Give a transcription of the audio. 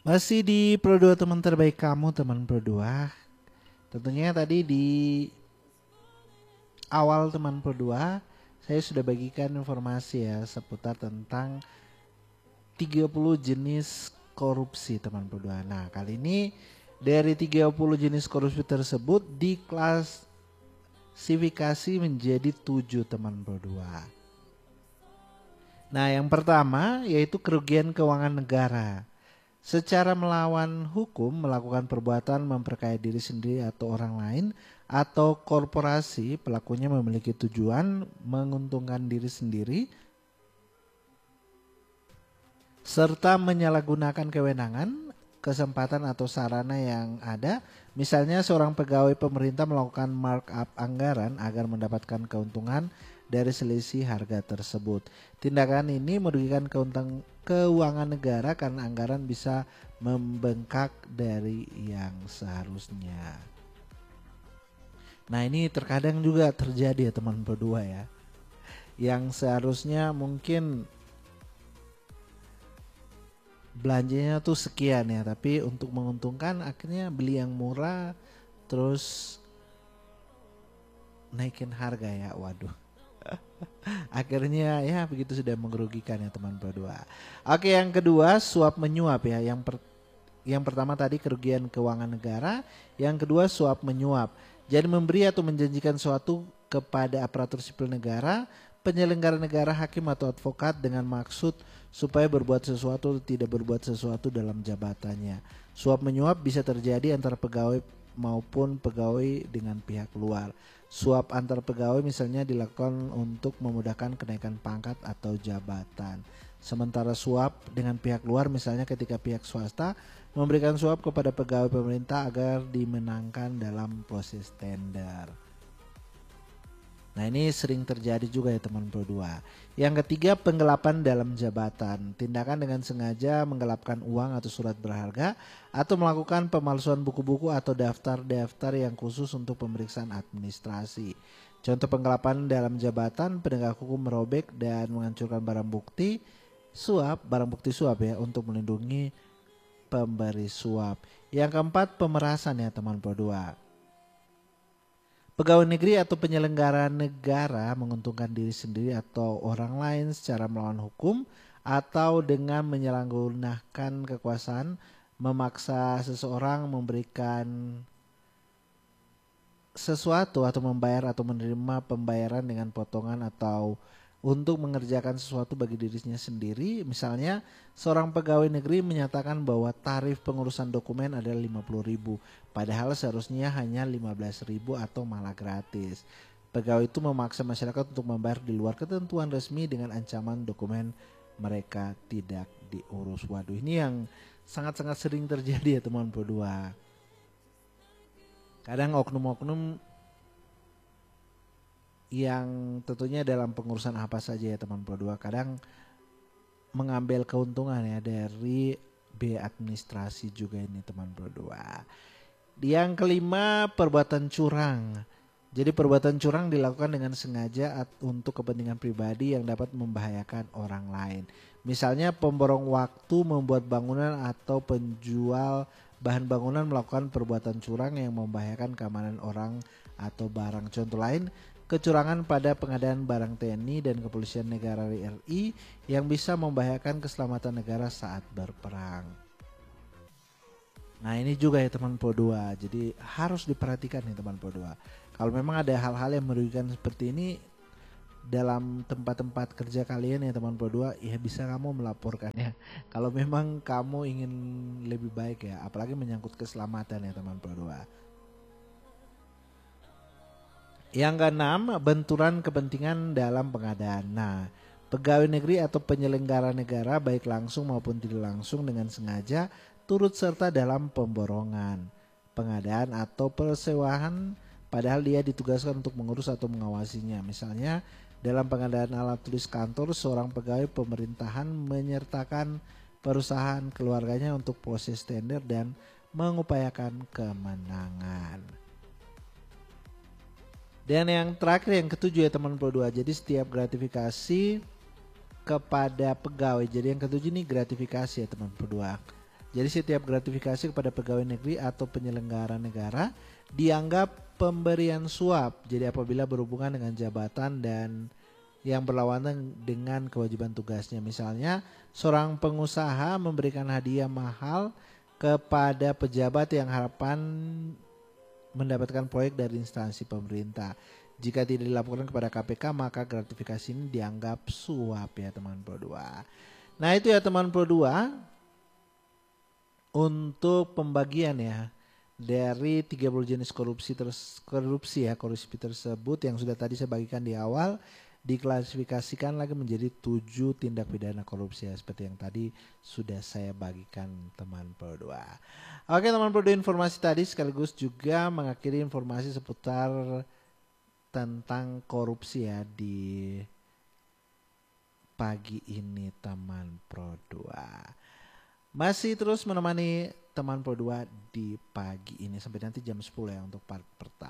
Masih di Pro 2 teman terbaik kamu, teman Pro 2. Tentunya tadi di awal teman Pro 2 saya sudah bagikan informasi ya seputar tentang 30 jenis korupsi teman Pro 2. Nah, kali ini dari 30 jenis korupsi tersebut diklasifikasi menjadi 7 teman Pro 2. Nah, yang pertama yaitu kerugian keuangan negara. Secara melawan hukum melakukan perbuatan memperkaya diri sendiri atau orang lain atau korporasi pelakunya memiliki tujuan menguntungkan diri sendiri serta menyalahgunakan kewenangan, kesempatan atau sarana yang ada. Misalnya seorang pegawai pemerintah melakukan markup anggaran agar mendapatkan keuntungan dari selisih harga tersebut. Tindakan ini merugikan keuangan negara karena anggaran bisa membengkak dari yang seharusnya. Nah, ini terkadang juga terjadi ya teman berdua ya. Yang seharusnya mungkin belanjanya tuh sekian ya, tapi untuk menguntungkan akhirnya beli yang murah terus naikin harga ya. Waduh. Akhirnya ya begitu sudah merugikan ya teman berdua. Oke, yang kedua suap menyuap ya. Yang pertama tadi kerugian keuangan negara, yang kedua suap menyuap. Jadi memberi atau menjanjikan suatu kepada aparatur sipil negara, penyelenggara negara, hakim atau advokat dengan maksud supaya berbuat sesuatu atau tidak berbuat sesuatu dalam jabatannya. Suap menyuap bisa terjadi antara pegawai maupun pegawai dengan pihak luar. Suap antar pegawai misalnya dilakukan untuk memudahkan kenaikan pangkat atau jabatan. Sementara suap dengan pihak luar misalnya ketika pihak swasta memberikan suap kepada pegawai pemerintah agar dimenangkan dalam proses tender. Nah, ini sering terjadi juga ya teman Pro 2. Yang ketiga, penggelapan dalam jabatan. Tindakan dengan sengaja menggelapkan uang atau surat berharga atau melakukan pemalsuan buku-buku atau daftar-daftar yang khusus untuk pemeriksaan administrasi. Contoh penggelapan dalam jabatan, penegak hukum merobek dan menghancurkan barang bukti suap ya untuk melindungi pemberi suap. Yang keempat, pemerasan ya teman Pro 2. Pegawai negeri atau penyelenggara negara menguntungkan diri sendiri atau orang lain secara melawan hukum atau dengan menyalahgunakan kekuasaan, memaksa seseorang memberikan sesuatu atau membayar atau menerima pembayaran dengan potongan atau untuk mengerjakan sesuatu bagi dirinya sendiri. Misalnya seorang pegawai negeri menyatakan bahwa tarif pengurusan dokumen adalah 50.000, padahal seharusnya hanya 15.000 atau malah gratis. Pegawai itu memaksa masyarakat untuk membayar di luar ketentuan resmi dengan ancaman dokumen mereka tidak diurus. Waduh, ini yang sangat-sangat sering terjadi ya teman berdua. Kadang oknum-oknum yang tentunya dalam pengurusan apa saja ya teman Pro 2 kadang mengambil keuntungan ya dari biaya administrasi juga ini teman Pro 2. Yang kelima, perbuatan curang. Jadi perbuatan curang dilakukan dengan sengaja untuk kepentingan pribadi yang dapat membahayakan orang lain. Misalnya pemborong waktu, membuat bangunan atau penjual bahan bangunan melakukan perbuatan curang yang membahayakan keamanan orang atau barang. Contoh lain, kecurangan pada pengadaan barang TNI dan Kepolisian Negara RI yang bisa membahayakan keselamatan negara saat berperang. Nah, ini juga ya teman Pro 2. Jadi harus diperhatikan nih teman Pro 2. Kalau memang ada hal-hal yang merugikan seperti ini dalam tempat-tempat kerja kalian ya teman Pro 2, ya bisa kamu melaporkan ya. Kalau memang kamu ingin lebih baik ya, apalagi menyangkut keselamatan ya teman Pro 2. Yang keenam, benturan kepentingan dalam pengadaan. Nah, pegawai negeri atau penyelenggara negara baik langsung maupun tidak langsung dengan sengaja turut serta dalam pemborongan, pengadaan atau persewaan padahal dia ditugaskan untuk mengurus atau mengawasinya. Misalnya, dalam pengadaan alat tulis kantor, seorang pegawai pemerintahan menyertakan perusahaan keluarganya untuk proses tender dan mengupayakan kemenangan. Dan yang terakhir yang ketujuh ya teman Pro 2. Jadi setiap gratifikasi kepada pegawai. Jadi yang ketujuh ini gratifikasi ya teman Pro 2. Jadi setiap gratifikasi kepada pegawai negeri atau penyelenggara negara dianggap pemberian suap. Jadi apabila berhubungan dengan jabatan dan yang berlawanan dengan kewajiban tugasnya. Misalnya seorang pengusaha memberikan hadiah mahal kepada pejabat yang harapan mendapatkan proyek dari instansi pemerintah. Jika tidak dilaporkan kepada KPK maka gratifikasi ini dianggap suap ya teman Pro 2. Nah itu ya teman Pro 2 untuk pembagian ya dari 30 jenis korupsi tersebut yang sudah tadi saya bagikan di awal, diklasifikasikan lagi menjadi 7 tindak pidana korupsi ya, seperti yang tadi sudah saya bagikan teman Pro 2. Oke teman Pro 2, informasi tadi sekaligus juga mengakhiri informasi seputar tentang korupsi ya di pagi ini teman Pro 2. Masih terus menemani teman Pro 2 di pagi ini sampai nanti jam 10 ya untuk part pertama.